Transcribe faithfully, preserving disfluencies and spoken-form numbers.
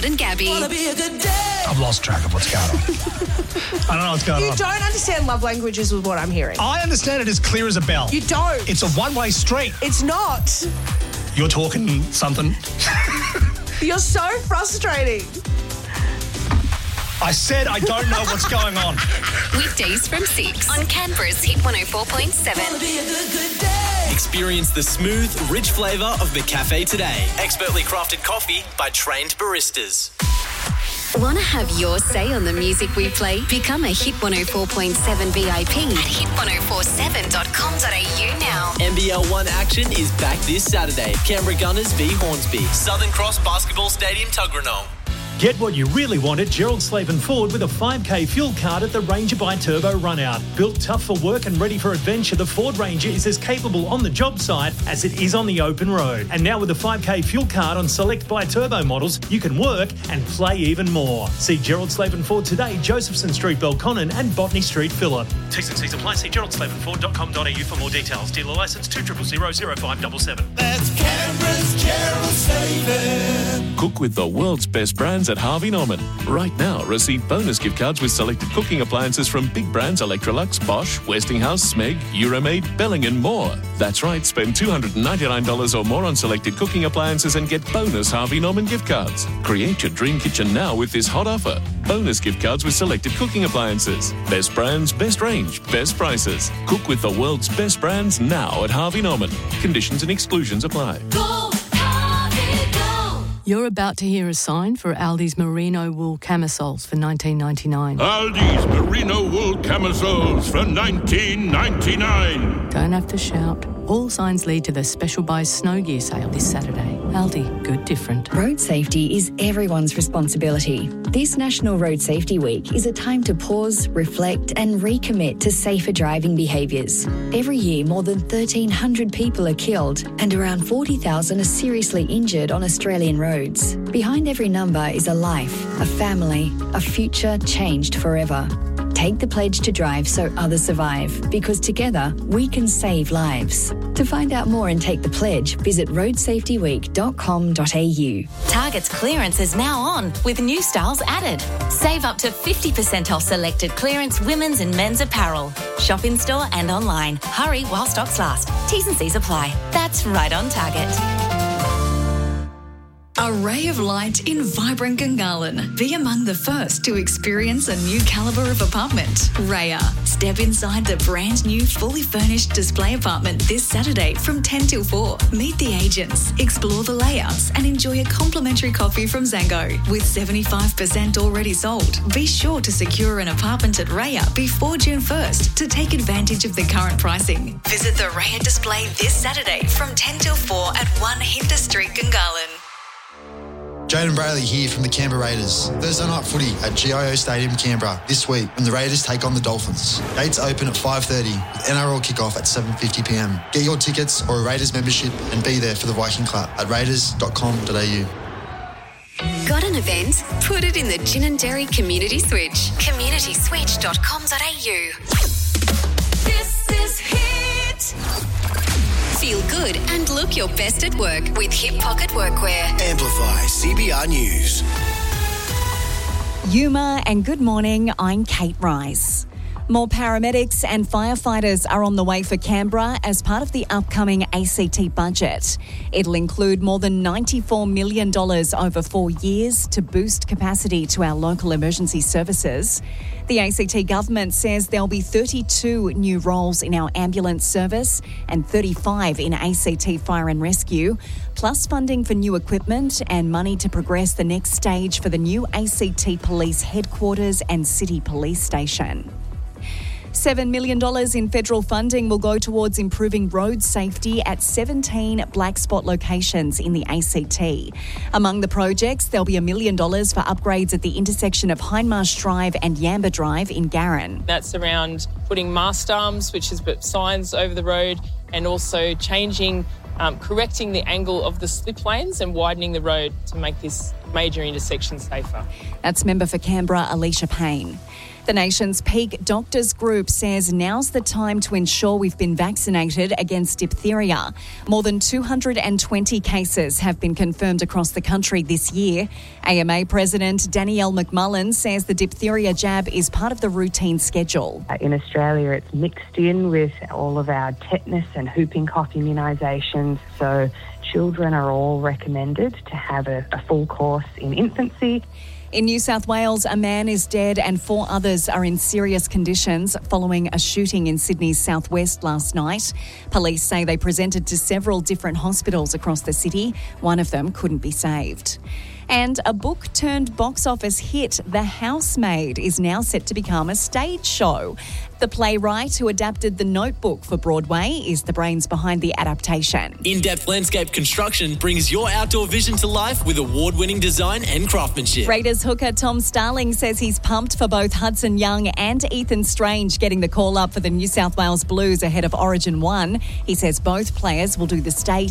and Gabby. I've lost track of what's going on. I don't know what's going You on. don't understand love languages with what I'm hearing. I understand it as clear as a bell. You don't. It's a one-way street. It's not. You're talking something. You're so frustrating. I said I don't know what's going on. Weekdays from six on Canberra's Hit one oh four point seven. Experience the smooth, rich flavour of McCafe today. Expertly crafted coffee by trained baristas. Want to have your say on the music we play? Become a Hit one oh four point seven V I P at hit one oh four seven dot com dot a u now. N B L one action is back this Saturday. Canberra Gunners v Hornsby. Southern Cross Basketball Stadium, Tuggeranong. Get what you really want at Gerald Slavin Ford with a five K fuel card at the Ranger by Turbo Runout. Built tough for work and ready for adventure, the Ford Ranger is as capable on the job site as it is on the open road. And now with a five K fuel card on select by Turbo models, you can work and play even more. See Gerald Slavin Ford today, Josephson Street, Belconnen and Botany Street, Phillip. T's and C's apply. See gerald slavin ford dot com dot a u for more details. Dealer licence two zero zero zero five seven seven. That's Canberra's Gerald Slavin. Cook with the world's best brands at Harvey Norman. Right now, receive bonus gift cards with selected cooking appliances from big brands Electrolux, Bosch, Westinghouse, Smeg, Euromaid, Belling and more. That's right, spend two hundred ninety-nine dollars or more on selected cooking appliances and get bonus Harvey Norman gift cards. Create your dream kitchen now with this hot offer. Bonus gift cards with selected cooking appliances. Best brands, best range, best prices. Cook with the world's best brands now at Harvey Norman. Conditions and exclusions apply. Go, Harvey, go. You're about to hear a sign for Aldi's merino wool camisoles for nineteen ninety-nine. Aldi's merino wool camisoles for nineteen ninety-nine. Don't have to shout. All signs lead to the special buy snow gear sale this Saturday. Aldi, good different. Road safety is everyone's responsibility. This National Road Safety Week is a time to pause, reflect and recommit to safer driving behaviours. Every year, more than thirteen hundred people are killed and around forty thousand are seriously injured on Australian roads. Behind every number is a life, a family, a future changed forever. Take the pledge to drive so others survive, because together we can save lives. To find out more and take the pledge, visit road safety week dot com dot a u. Target's clearance is now on with new styles added. Save up to fifty percent off selected clearance women's and men's apparel. Shop in store and online. Hurry while stocks last. T's and C's apply. That's right on Target. A ray of light in vibrant Gungahlin. Be among the first to experience a new calibre of apartment. Raya. Step inside the brand new fully furnished display apartment this Saturday from ten till four. Meet the agents, explore the layouts and enjoy a complimentary coffee from Zango. With seventy-five percent already sold, be sure to secure an apartment at Raya before June first to take advantage of the current pricing. Visit the Raya display this Saturday from ten till four at one Hinter Street, Gungahlin. Jaden Brayley here from the Canberra Raiders. Thursday night footy at G I O Stadium, Canberra this week when the Raiders take on the Dolphins. Gates open at five thirty with N R L kickoff at seven fifty p m. Get your tickets or a Raiders membership and be there for the Viking Clap at raiders dot com dot a u. Got an event? Put it in the Gin and Dairy Community Switch. community switch dot com dot a u. This is Hit. Feel good and look your best at work with Hip Pocket Workwear. Amplify C B R News. Yuma and good morning, I'm Kate Rice. More paramedics and firefighters are on the way for Canberra as part of the upcoming A C T budget. It'll include more than ninety-four million dollars over four years to boost capacity to our local emergency services. The A C T government says there'll be thirty-two new roles in our ambulance service and thirty-five in A C T fire and rescue, plus funding for new equipment and money to progress the next stage for the new A C T police headquarters and city police station. seven million dollars in federal funding will go towards improving road safety at seventeen black spot locations in the A C T. Among the projects, there'll be a million dollars for upgrades at the intersection of Hindmarsh Drive and Yamba Drive in Garran. That's around putting mast arms, which is put signs over the road, and also changing, um, correcting the angle of the slip lanes and widening the road to make this major intersection safer. That's member for Canberra, Alicia Payne. The nation's peak doctors group says now's the time to ensure we've been vaccinated against diphtheria. More than two hundred twenty cases have been confirmed across the country this year. A M A President Danielle McMullen says the diphtheria jab is part of the routine schedule. In Australia, it's mixed in with all of our tetanus and whooping cough immunisations, so children are all recommended to have a, a full course in infancy. In New South Wales, a man is dead and four others are in serious conditions following a shooting in Sydney's southwest last night. Police say they presented to several different hospitals across the city. One of them couldn't be saved. And a book turned box office hit, The Housemaid, is now set to become a stage show. The playwright who adapted The Notebook for Broadway is the brains behind the adaptation. In-depth landscape construction brings your outdoor vision to life with award-winning design and craftsmanship. Raiders hooker Tom Starling says he's pumped for both Hudson Young and Ethan Strange getting the call up for the New South Wales Blues ahead of Origin one. He says both players will do the stage